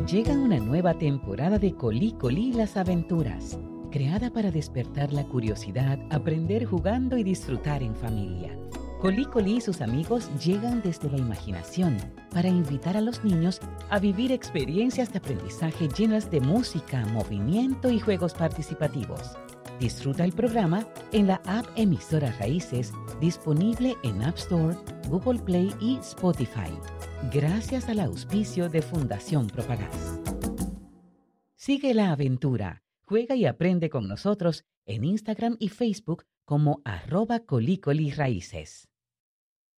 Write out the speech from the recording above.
Llega una nueva temporada de Colí Colí las aventuras, creada para despertar la curiosidad, aprender jugando y disfrutar en familia. Colí Colí y sus amigos llegan desde la imaginación para invitar a los niños a vivir experiencias de aprendizaje llenas de música, movimiento y juegos participativos. Disfruta el programa en la app Emisora Raíces, disponible en App Store, Google Play y Spotify. Gracias al auspicio de Fundación Propagás. Sigue la aventura, juega y aprende con nosotros en Instagram y Facebook como @colícoliraíces.